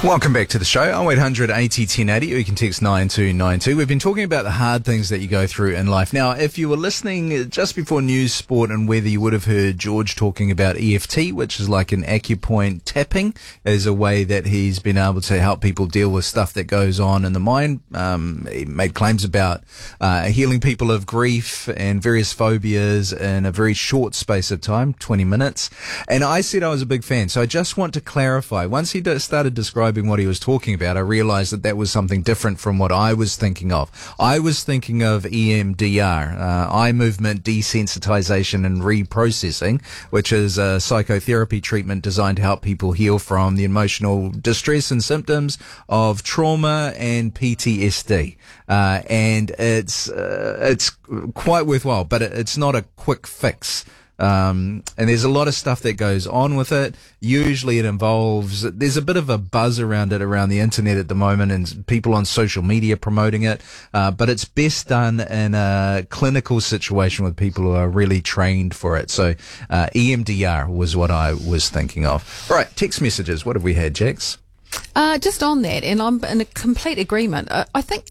Welcome back to the show, 0800 80 1080, or you can text 9292. We've been talking about the hard things that you go through in life. Now, if you were listening just before news, sport and weather, you would have heard George talking about EFT, which is like an acupoint tapping, as a way that he's been able to help people deal with stuff that goes on in the mind. He made claims about healing people of grief and various phobias in a very short space of time, 20 minutes. And I said I was a big fan, so I just want to clarify. Once he started describing what he was talking about, I realized that was something different from what I was thinking of. I was thinking of EMDR, eye movement desensitization and reprocessing, which is a psychotherapy treatment designed to help people heal from the emotional distress and symptoms of trauma and PTSD. And it's quite worthwhile, but it's not a quick fix. And there's a lot of stuff that goes on with it. Usually it involves, there's a bit of a buzz around it around the internet at the moment and people on social media promoting it. But it's best done in a clinical situation with people who are really trained for it. So, EMDR was what I was thinking of. All right. Text messages. What have we had, Jax? Just on that, and I'm in a complete agreement. I think,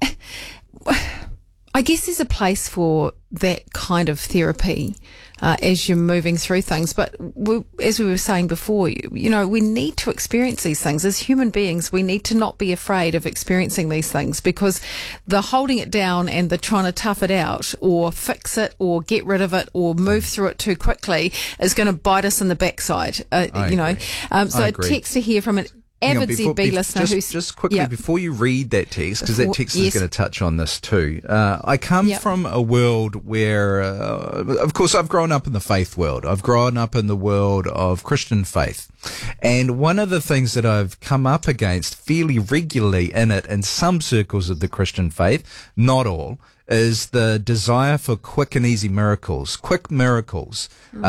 I guess there's a place for that kind of therapy as you're moving through things. But as we were saying before, you know, we need to experience these things. As human beings, we need to not be afraid of experiencing these things, because the holding it down and the trying to tough it out or fix it or get rid of it or move through it too quickly is going to bite us in the backside. So a text to hear from an avid ZB listener just quickly, before you read that text, because that text is going to touch on this too. I come from a world where, of course, I've grown up in the faith world. I've grown up in the world of Christian faith. And one of the things that I've come up against fairly regularly in some circles of the Christian faith, not all, is the desire for quick and easy miracles, quick miracles.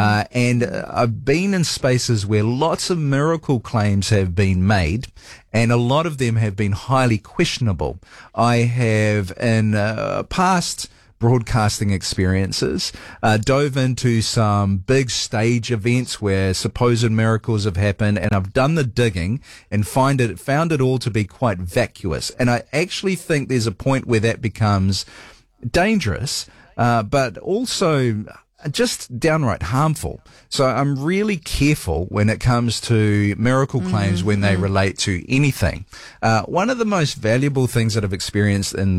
And I've been in spaces where lots of miracle claims have been made, and a lot of them have been highly questionable. I have, in past broadcasting experiences, dove into some big stage events where supposed miracles have happened, and I've done the digging and found it all to be quite vacuous. And I actually think there's a point where that becomes dangerous, but also just downright harmful. So I'm really careful when it comes to miracle claims when they relate to anything. One of the most valuable things that I've experienced in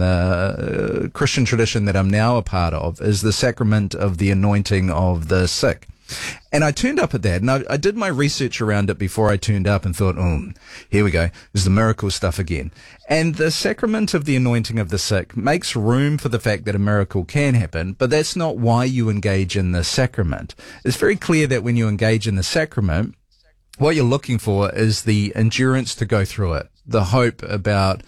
the Christian tradition that I'm now a part of is the sacrament of the anointing of the sick. And I turned up at that, and I did my research around it before I turned up and thought, here we go. There's the miracle stuff again. And the sacrament of the anointing of the sick makes room for the fact that a miracle can happen, but that's not why you engage in the sacrament. It's very clear that when you engage in the sacrament, what you're looking for is the endurance to go through it, the hope about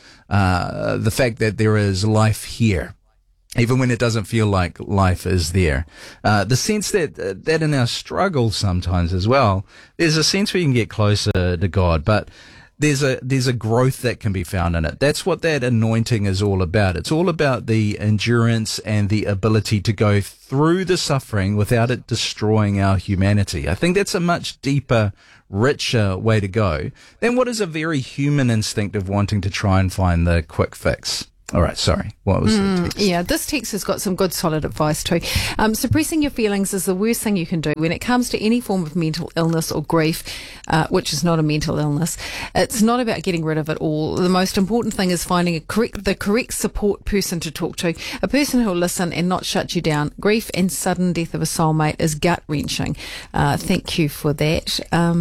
the fact that there is life here, even when it doesn't feel like life is there. The sense that in our struggle sometimes as well, there's a sense where you can get closer to God, but there's a growth that can be found in it. That's what that anointing is all about. It's all about the endurance and the ability to go through the suffering without it destroying our humanity. I think that's a much deeper, richer way to go than what is a very human instinct of wanting to try and find the quick fix. All right, sorry. What was the text? Yeah, this text has got some good solid advice too. Suppressing your feelings is the worst thing you can do when it comes to any form of mental illness or grief, which is not a mental illness. It's not about getting rid of it all. The most important thing is finding the correct support person to talk to, a person who will listen and not shut you down. Grief and sudden death of a soulmate is gut-wrenching. Thank you for that.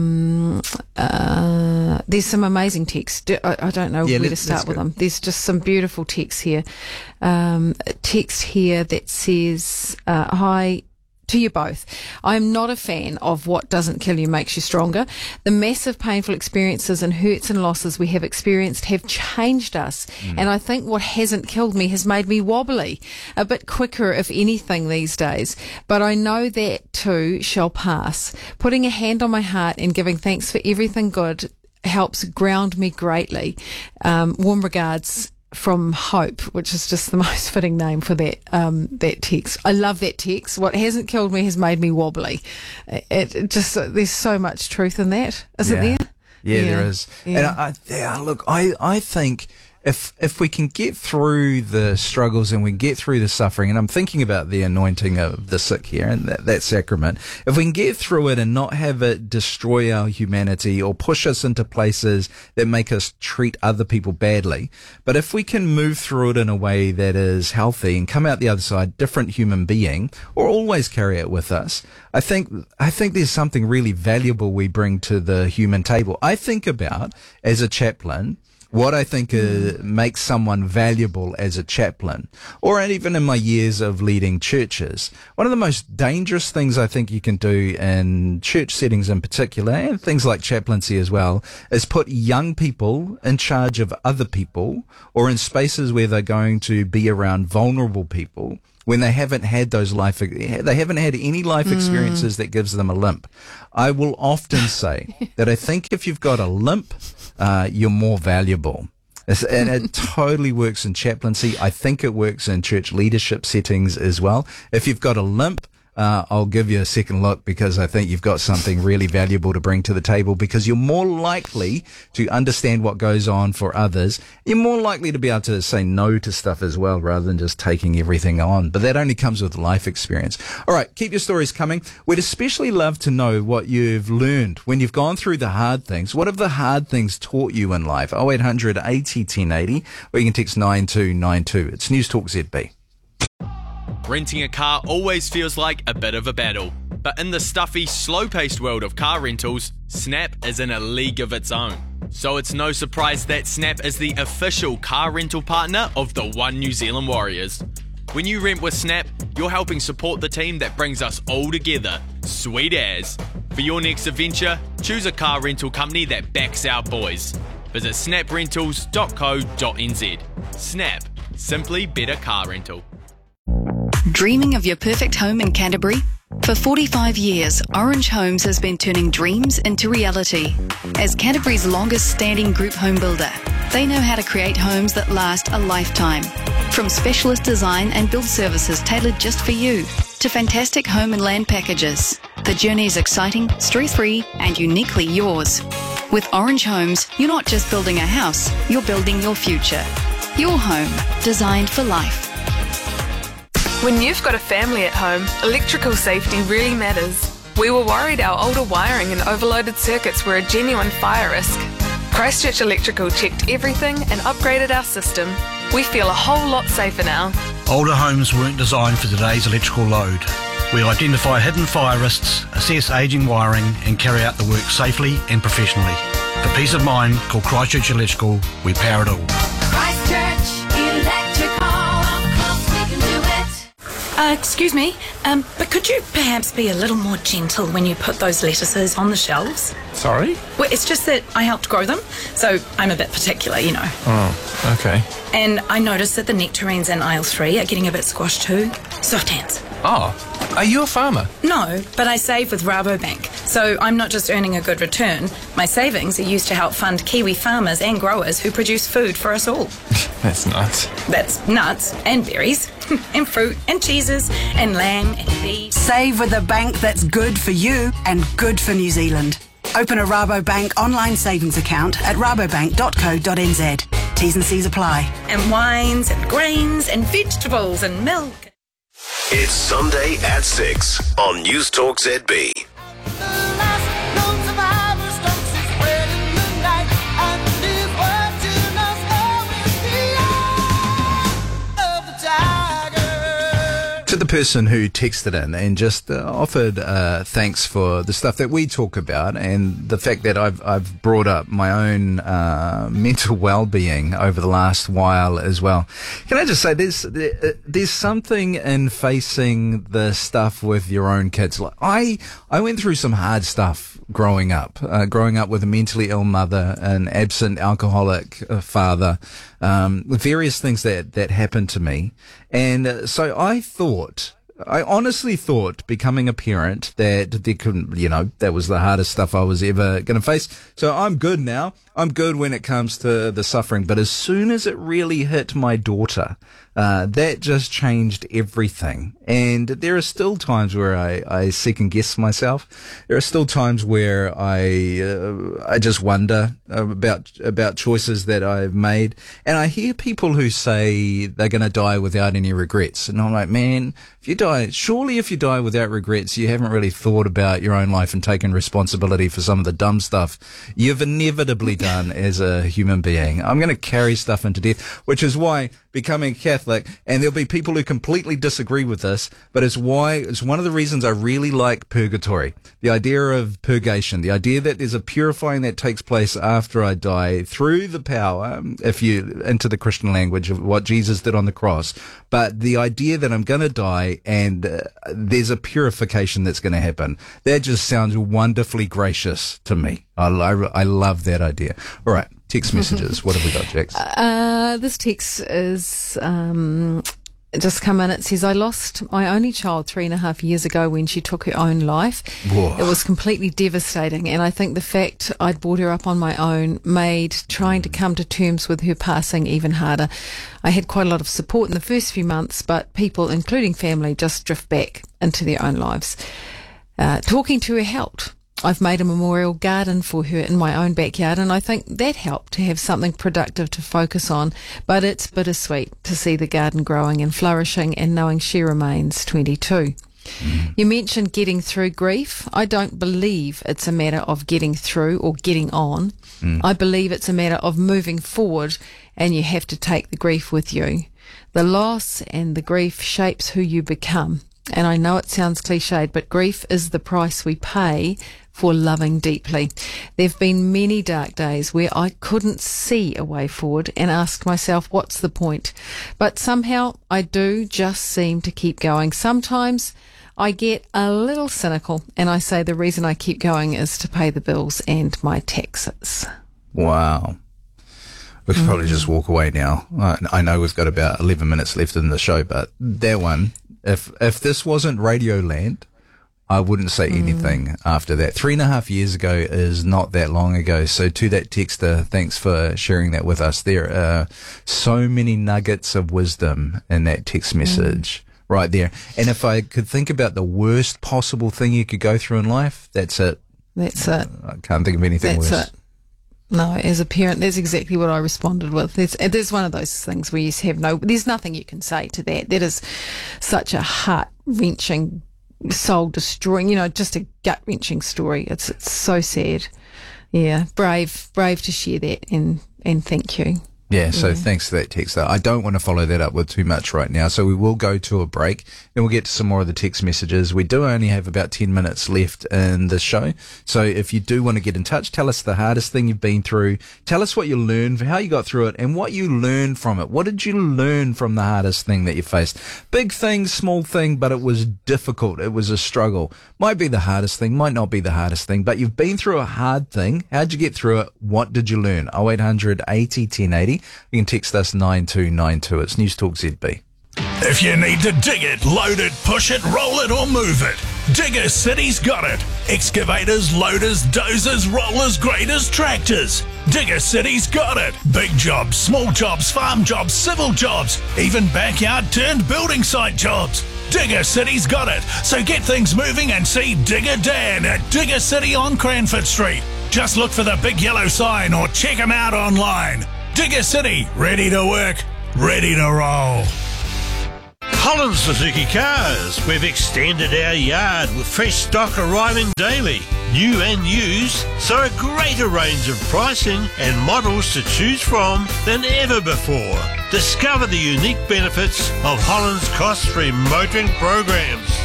There's some amazing text. I don't know where to start with them. There's just some beautiful text here. Text here that says, hi to you both. I'm not a fan of what doesn't kill you makes you stronger. The massive painful experiences and hurts and losses we have experienced have changed us. And I think what hasn't killed me has made me wobbly, a bit quicker if anything these days. But I know that too shall pass. Putting a hand on my heart and giving thanks for everything good helps ground me greatly. Warm regards from Hope, which is just the most fitting name for that text. I love that text. What hasn't killed me has made me wobbly. It just, there's so much truth in that, isn't there? There is. And I think if we can get through the struggles and we can get through the suffering, and I'm thinking about the anointing of the sick here and that sacrament, if we can get through it and not have it destroy our humanity or push us into places that make us treat other people badly, but if we can move through it in a way that is healthy and come out the other side different human being, or always carry it with us, I think there's something really valuable we bring to the human table. I think about, as a chaplain, what I think makes someone valuable as a chaplain, or even in my years of leading churches. One of the most dangerous things I think you can do in church settings in particular, and things like chaplaincy as well, is put young people in charge of other people, or in spaces where they're going to be around vulnerable people, when they haven't had any life experiences that gives them a limp. I will often say that I think if you've got a limp, you're more valuable. And it totally works in chaplaincy. I think it works in church leadership settings as well. If you've got a limp, I'll give you a second look, because I think you've got something really valuable to bring to the table, because you're more likely to understand what goes on for others. You're more likely to be able to say no to stuff as well, rather than just taking everything on. But that only comes with life experience. All right, keep your stories coming. We'd especially love to know what you've learned when you've gone through the hard things. What have the hard things taught you in life? 0800 80 1080, or you can text 9292. It's News Talk ZB. Renting a car always feels like a bit of a battle, but in the stuffy, slow-paced world of car rentals, Snap is in a league of its own. So it's no surprise that Snap is the official car rental partner of the One New Zealand Warriors. When you rent with Snap, you're helping support the team that brings us all together. Sweet as. For your next adventure, choose a car rental company that backs our boys. Visit snaprentals.co.nz. Snap. Simply better car rental. Dreaming of your perfect home in Canterbury? For 45 years, Orange Homes has been turning dreams into reality. As Canterbury's longest standing group home builder, they know how to create homes that last a lifetime. From specialist design and build services tailored just for you, to fantastic home and land packages. The journey is exciting, stress-free, and uniquely yours. With Orange Homes, you're not just building a house, you're building your future. Your home, designed for life. When you've got a family at home, electrical safety really matters. We were worried our older wiring and overloaded circuits were a genuine fire risk. Christchurch Electrical checked everything and upgraded our system. We feel a whole lot safer now. Older homes weren't designed for today's electrical load. We identify hidden fire risks, assess ageing wiring and carry out the work safely and professionally. For peace of mind, call Christchurch Electrical. We power it all. Christchurch Electrical. Excuse me, but could you perhaps be a little more gentle when you put those lettuces on the shelves? Sorry? Well, it's just that I helped grow them, so I'm a bit particular, you know. Oh, okay. And I noticed that the nectarines in aisle 3 are getting a bit squashed too. Soft hands. Oh, are you a farmer? No, but I save with Rabobank, so I'm not just earning a good return. My savings are used to help fund Kiwi farmers and growers who produce food for us all. That's nuts. That's nuts and berries and fruit and cheeses and lamb and beef. Save with a bank that's good for you and good for New Zealand. Open a Rabobank online savings account at rabobank.co.nz. T's and C's apply. And wines and grains and vegetables and milk. It's Sunday at 6 on News Talk ZB. To the person who texted in and just offered thanks for the stuff that we talk about and the fact that I've brought up my own mental well-being over the last while as well. Can I just say there's something in facing the stuff with your own kids. Like I went through some hard stuff growing up with a mentally ill mother, an absent alcoholic father, various things that happened to me. And so I thought I honestly thought becoming a parent that that was the hardest stuff I was ever going to face. So I'm good now. I'm good when it comes to the suffering. But as soon as it really hit my daughter, that just changed everything. And there are still times where I second guess myself. There are still times where I just wonder about choices that I've made. And I hear people who say they're going to die without any regrets. And I'm like, man, if you die without regrets, you haven't really thought about your own life and taken responsibility for some of the dumb stuff you've inevitably done as a human being. I'm going to carry stuff into death, which is why becoming Catholic, and there'll be people who completely disagree with this, but it's one of the reasons I really like purgatory. The idea of purgation, the idea that there's a purifying that takes place after I die through the power, if you into the Christian language, of what Jesus did on the cross. But the idea that I'm going to die and there's a purification that's going to happen, that just sounds wonderfully gracious to me. I love that idea. All right. Text messages. What have we got, Jax? This text is just come in. It says, I lost my only child 3.5 years ago when she took her own life. Whoa. It was completely devastating, and I think the fact I'd brought her up on my own made trying to come to terms with her passing even harder. I had quite a lot of support in the first few months, but people, including family, just drift back into their own lives. Talking to her helped. I've made a memorial garden for her in my own backyard, and I think that helped to have something productive to focus on. But it's bittersweet to see the garden growing and flourishing and knowing she remains 22. You mentioned getting through grief. I don't believe it's a matter of getting through or getting on. I believe it's a matter of moving forward, and you have to take the grief with you. The loss and the grief shapes who you become. And I know it sounds cliched, but grief is the price we pay for loving deeply. There have been many dark days where I couldn't see a way forward and asked myself, what's the point? But somehow I do just seem to keep going. Sometimes I get a little cynical and I say the reason I keep going is to pay the bills and my taxes. Wow. We could probably just walk away now. I know we've got about 11 minutes left in the show, but that one, if this wasn't Radioland, I wouldn't say anything after that. 3.5 years ago is not that long ago. So to that texter, thanks for sharing that with us. There are so many nuggets of wisdom in that text message right there. And if I could think about the worst possible thing you could go through in life, that's it. That's it. I can't think of anything worse. That's it. No, as a parent, that's exactly what I responded with. There's one of those things where you have there's nothing you can say to that. That is such a heart-wrenching, soul-destroying, just a gut-wrenching story. It's so sad. Yeah, brave to share that, and thank you. Yeah, so thanks for that text. I don't want to follow that up with too much right now, so we will go to a break, then we'll get to some more of the text messages. We do only have about 10 minutes left in the show, so if you do want to get in touch, tell us the hardest thing you've been through, tell us what you learned, how you got through it, and what you learned from it. What did you learn from the hardest thing that you faced? Big thing, small thing, but it was difficult. It was a struggle. Might be the hardest thing, might not be the hardest thing, but you've been through a hard thing. How'd you get through it? What did you learn? 0800 80 1080. You can text us 9292. It's News Talk ZB. If you need to dig it, load it, push it, roll it or move it, Digger City's got it. Excavators, loaders, dozers, rollers, graders, tractors. Digger City's got it. Big jobs, small jobs, farm jobs, civil jobs, even backyard turned building site jobs. Digger City's got it. So get things moving and see Digger Dan at Digger City on Cranford Street. Just look for the big yellow sign or check them out online. Digger City, ready to work, ready to roll. Holland Suzuki Cars. We've extended our yard with fresh stock arriving daily. New and used, so a greater range of pricing and models to choose from than ever before. Discover the unique benefits of Holland's cost-free motoring programs.